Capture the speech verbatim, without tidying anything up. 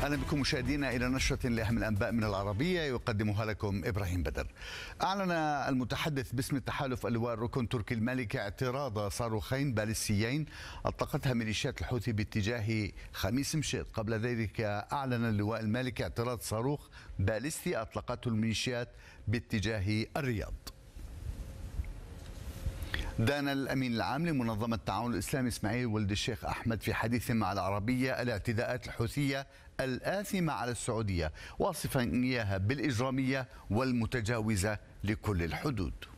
أهلا بكم مشاهدينا إلى نشرة لأهم الأنباء من العربية يقدمها لكم إبراهيم بدر. أعلن المتحدث باسم التحالف اللواء الركن تركي المالكي اعتراض صاروخين باليستيين أطلقتها ميليشيات الحوثي باتجاه خميس مشيط. قبل ذلك أعلن اللواء المالكي اعتراض صاروخ باليستي أطلقته الميليشيات باتجاه الرياض. دان الأمين العام لمنظمة التعاون الإسلامي إسماعيل ولد الشيخ أحمد في حديث مع العربية الاعتداءات الحوثية الآثمة على السعودية، واصفا إياها بالإجرامية والمتجاوزة لكل الحدود.